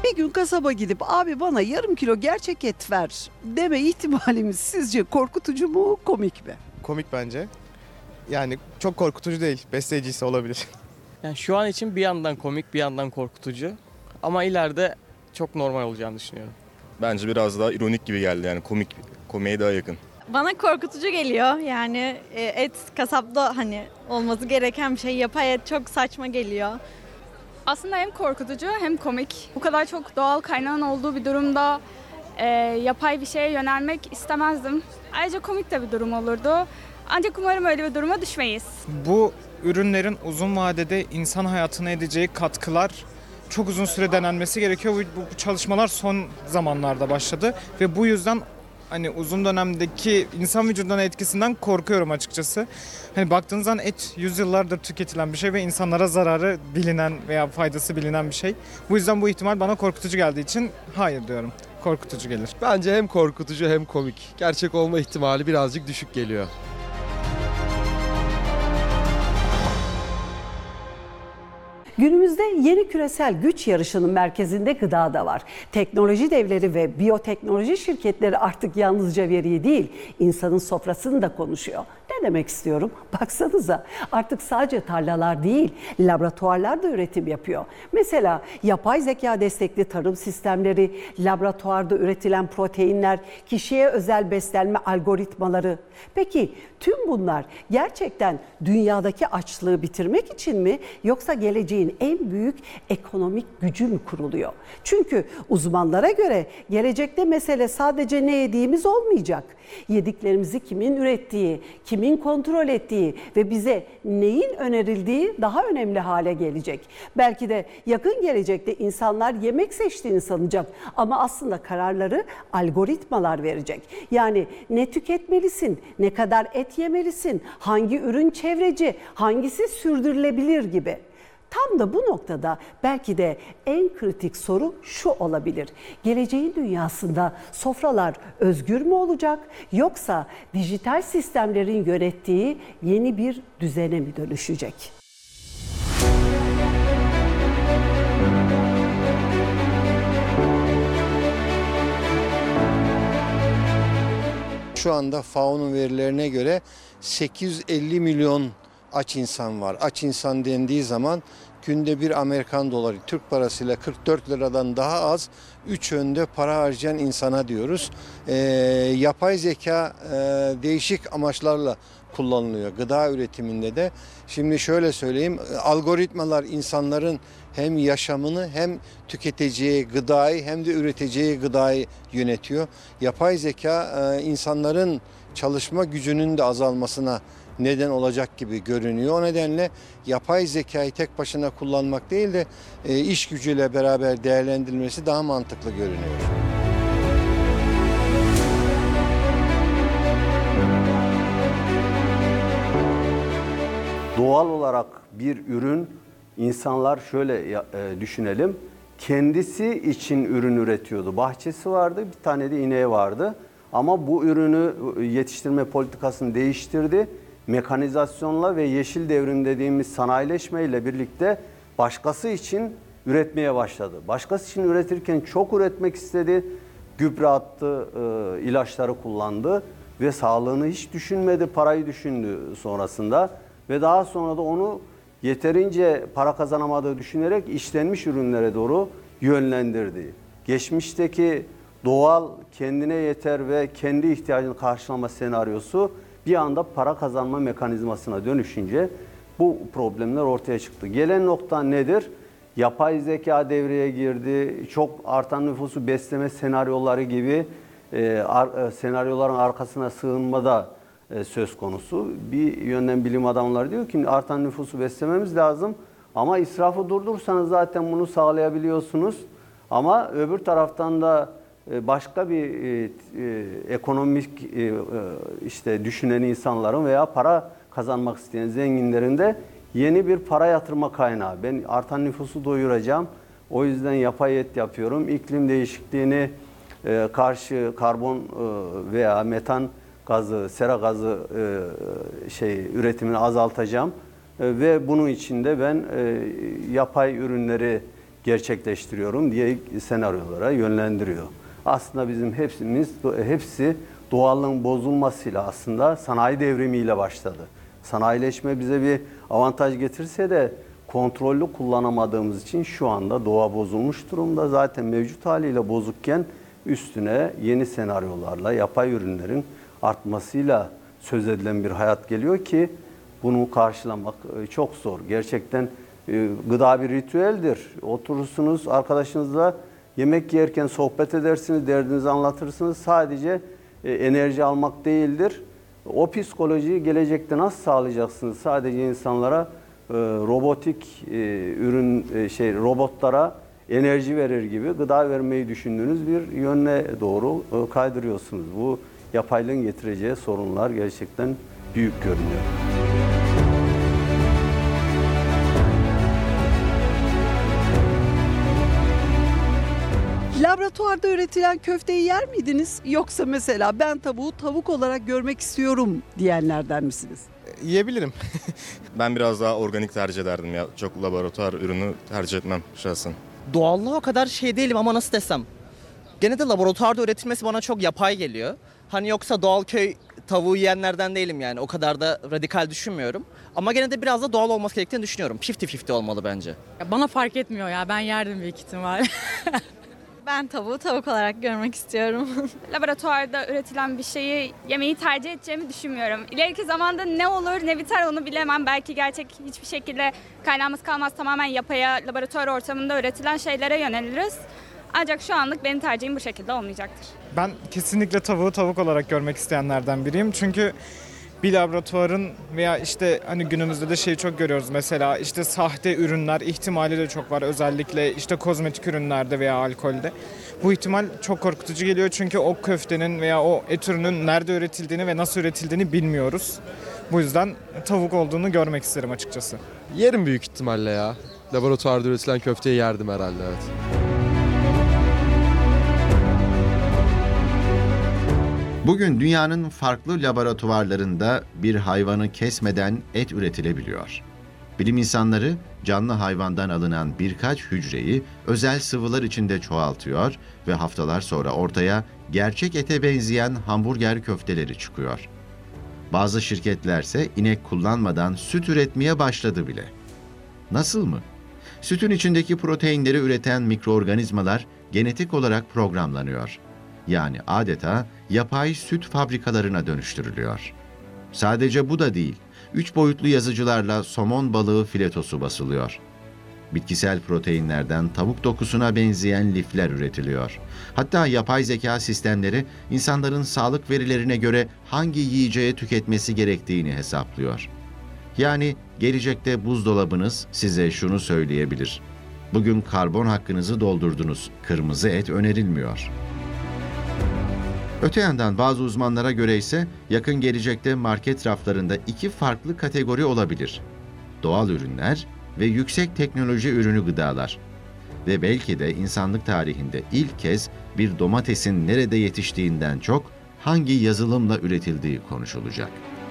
Bir gün kasaba gidip abi bana yarım kilo gerçek et ver deme ihtimalimiz sizce korkutucu mu, komik mi? Komik bence. Yani çok korkutucu değil. Besleyicisi olabilir. Yani şu an için bir yandan komik, bir yandan korkutucu. Ama ileride çok normal olacağını düşünüyorum. Bence biraz daha ironik gibi geldi, yani komiye daha yakın. Bana korkutucu geliyor. Yani et kasapta hani olması gereken bir şey. Yapay et çok saçma geliyor. Aslında hem korkutucu hem komik. Bu kadar çok doğal kaynağın olduğu bir durumda yapay bir şeye yönelmek istemezdim. Ayrıca komik de bir durum olurdu. Ancak umarım öyle bir duruma düşmeyiz. Bu ürünlerin uzun vadede insan hayatına edeceği katkılar çok uzun süre denenmesi gerekiyor. Bu çalışmalar son zamanlarda başladı ve bu yüzden hani uzun dönemdeki insan vücuduna etkisinden korkuyorum açıkçası. Hani baktığınız zaman et yüzyıllardır tüketilen bir şey ve insanlara zararı bilinen veya faydası bilinen bir şey. Bu yüzden bu ihtimal bana korkutucu geldiği için hayır diyorum. Korkutucu gelir. Bence hem korkutucu hem komik. Gerçek olma ihtimali birazcık düşük geliyor. Günümüzde yeni küresel güç yarışının merkezinde gıda da var. Teknoloji devleri ve biyoteknoloji şirketleri artık yalnızca veriyi değil, insanın sofrasını da konuşuyor. Ne demek istiyorum? Baksanıza artık sadece tarlalar değil, laboratuvarlar da üretim yapıyor. Mesela yapay zeka destekli tarım sistemleri, laboratuvarda üretilen proteinler, kişiye özel beslenme algoritmaları. Peki tüm bunlar gerçekten dünyadaki açlığı bitirmek için mi, yoksa geleceğin en büyük ekonomik gücü mü kuruluyor? Çünkü uzmanlara göre gelecekte mesele sadece ne yediğimiz olmayacak. Yediklerimizi kimin ürettiği, kimin kontrol ettiği ve bize neyin önerildiği daha önemli hale gelecek. Belki de yakın gelecekte insanlar yemek seçtiğini sanacak ama aslında kararları algoritmalar verecek. Yani ne tüketmelisin, ne kadar et yemelisin, hangi ürün çevreci, hangisi sürdürülebilir gibi. Tam da bu noktada belki de en kritik soru şu olabilir. Geleceğin dünyasında sofralar özgür mü olacak, yoksa dijital sistemlerin yönettiği yeni bir düzene mi dönüşecek? Şu anda FAO'nun verilerine göre 850 milyon aç insan var. Aç insan dendiği zaman günde bir Amerikan doları, Türk parasıyla 44 liradan daha az 3 öğünde para harcayan insana diyoruz. Yapay zeka değişik amaçlarla kullanılıyor gıda üretiminde de. Şimdi şöyle söyleyeyim, algoritmalar insanların hem yaşamını hem tüketeceği gıdayı hem de üreteceği gıdayı yönetiyor. Yapay zeka insanların çalışma gücünün de azalmasına neden olacak gibi görünüyor. O nedenle yapay zekayı tek başına kullanmak değil de iş gücüyle beraber değerlendirilmesi daha mantıklı görünüyor. Doğal olarak bir ürün, insanlar şöyle düşünelim, kendisi için ürün üretiyordu. Bahçesi vardı, bir tane de ineği vardı. Ama bu ürünü yetiştirme politikasını değiştirdi. Mekanizasyonla ve yeşil devrim dediğimiz sanayileşmeyle birlikte başkası için üretmeye başladı. Başkası için üretirken çok üretmek istedi. Gübre attı, ilaçları kullandı ve sağlığını hiç düşünmedi, parayı düşündü sonrasında. Ve daha sonra da onu yeterince para kazanamadığı düşünerek işlenmiş ürünlere doğru yönlendirdi. Geçmişteki doğal, kendine yeter ve kendi ihtiyacını karşılama senaryosu bir anda para kazanma mekanizmasına dönüşünce bu problemler ortaya çıktı. Gelen nokta nedir? Yapay zeka devreye girdi. Çok artan nüfusu besleme senaryoları gibi senaryoların arkasına sığınma da söz konusu. Bir yönden bilim adamları diyor ki artan nüfusu beslememiz lazım ama israfı durdursanız zaten bunu sağlayabiliyorsunuz. Ama öbür taraftan da başka bir ekonomik işte düşünen insanların veya para kazanmak isteyen zenginlerin de yeni bir para yatırma kaynağı. Ben artan nüfusu doyuracağım. O yüzden yapay et yapıyorum. İklim değişikliğini karşı karbon veya metan gazı, sera gazı üretimini azaltacağım. Ve bunun için de ben yapay ürünleri gerçekleştiriyorum diye senaryolara yönlendiriyor. Aslında bizim hepsi doğallığın bozulmasıyla, aslında sanayi devrimiyle başladı. Sanayileşme bize bir avantaj getirse de kontrollü kullanamadığımız için şu anda doğa bozulmuş durumda. Zaten mevcut haliyle bozukken üstüne yeni senaryolarla, yapay ürünlerin artmasıyla söz edilen bir hayat geliyor ki bunu karşılamak çok zor. Gerçekten gıda bir ritüeldir. Oturursunuz arkadaşınızla yemek yerken sohbet edersiniz, derdinizi anlatırsınız. Sadece enerji almak değildir. O psikolojiyi gelecekte nasıl sağlayacaksınız? Sadece insanlara robotik robotlara enerji verir gibi gıda vermeyi düşündüğünüz bir yöne doğru kaydırıyorsunuz. Bu yapaylığın getireceği sorunlar gerçekten büyük görünüyor. Laboratuvarda üretilen köfteyi yer miydiniz? Yoksa mesela ben tavuğu tavuk olarak görmek istiyorum diyenlerden misiniz? Yiyebilirim. Ben biraz daha organik tercih ederdim ya. Çok laboratuvar ürünü tercih etmem şahsen. Doğallığa o kadar şey değilim ama nasıl desem. Gene de laboratuvarda üretilmesi bana çok yapay geliyor. Hani yoksa doğal köy tavuğu yiyenlerden değilim yani. O kadar da radikal düşünmüyorum. Ama gene de biraz da doğal olması gerektiğini düşünüyorum. 50-50 olmalı bence. Bana fark etmiyor ya. Ben yerdim büyük ihtimal. Ben tavuğu tavuk olarak görmek istiyorum. Laboratuvarda üretilen bir şeyi yemeyi tercih edeceğimi düşünmüyorum. İleriki zamanda ne olur ne biter onu bilemem. Belki gerçek hiçbir şekilde kaynağımız kalmaz, tamamen yapaya, laboratuvar ortamında üretilen şeylere yöneliriz. Ancak şu anlık benim tercihim bu şekilde olmayacaktır. Ben kesinlikle tavuğu tavuk olarak görmek isteyenlerden biriyim. Çünkü bir laboratuvarın veya işte hani günümüzde de şeyi çok görüyoruz, mesela işte sahte ürünler ihtimali de çok var, özellikle işte kozmetik ürünlerde veya alkolde. Bu ihtimal çok korkutucu geliyor çünkü o köftenin veya o et ürünün nerede üretildiğini ve nasıl üretildiğini bilmiyoruz. Bu yüzden tavuk olduğunu görmek isterim açıkçası. Yerim büyük ihtimalle ya. Laboratuvarda üretilen köfteyi yerdim herhalde, evet. Bugün dünyanın farklı laboratuvarlarında bir hayvanı kesmeden et üretilebiliyor. Bilim insanları canlı hayvandan alınan birkaç hücreyi özel sıvılar içinde çoğaltıyor ve haftalar sonra ortaya gerçek ete benzeyen hamburger köfteleri çıkıyor. Bazı şirketlerse inek kullanmadan süt üretmeye başladı bile. Nasıl mı? Sütün içindeki proteinleri üreten mikroorganizmalar genetik olarak programlanıyor. Yani adeta yapay süt fabrikalarına dönüştürülüyor. Sadece bu da değil, 3 boyutlu yazıcılarla somon balığı filetosu basılıyor. Bitkisel proteinlerden tavuk dokusuna benzeyen lifler üretiliyor. Hatta yapay zeka sistemleri insanların sağlık verilerine göre hangi yiyeceği tüketmesi gerektiğini hesaplıyor. Yani gelecekte buzdolabınız size şunu söyleyebilir: bugün karbon hakkınızı doldurdunuz, kırmızı et önerilmiyor. Öte yandan bazı uzmanlara göre ise yakın gelecekte market raflarında 2 farklı kategori olabilir: doğal ürünler ve yüksek teknoloji ürünü gıdalar. Ve belki de insanlık tarihinde ilk kez bir domatesin nerede yetiştiğinden çok hangi yazılımla üretildiği konuşulacak.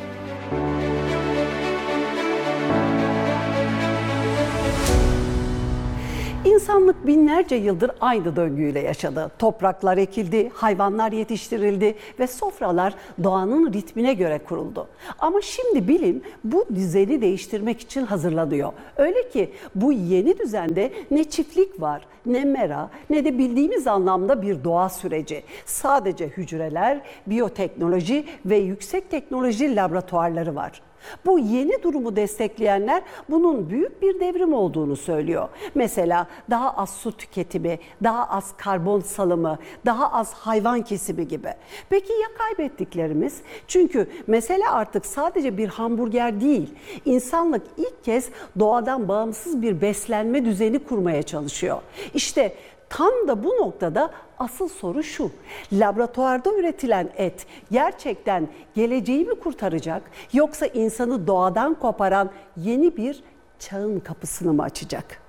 İnsanlık binlerce yıldır aynı döngüyle yaşadı. Topraklar ekildi, hayvanlar yetiştirildi ve sofralar doğanın ritmine göre kuruldu. Ama şimdi bilim bu düzeni değiştirmek için hazırlanıyor. Öyle ki bu yeni düzende ne çiftlik var, ne mera, ne de bildiğimiz anlamda bir doğa süreci. Sadece hücreler, biyoteknoloji ve yüksek teknoloji laboratuvarları var. Bu yeni durumu destekleyenler bunun büyük bir devrim olduğunu söylüyor. Mesela daha az su tüketimi, daha az karbon salımı, daha az hayvan kesimi gibi. Peki ya kaybettiklerimiz? Çünkü mesele artık sadece bir hamburger değil. İnsanlık ilk kez doğadan bağımsız bir beslenme düzeni kurmaya çalışıyor. İşte tam da bu noktada asıl soru şu: laboratuvarda üretilen et gerçekten geleceği mi kurtaracak, yoksa insanı doğadan koparan yeni bir çağın kapısını mı açacak?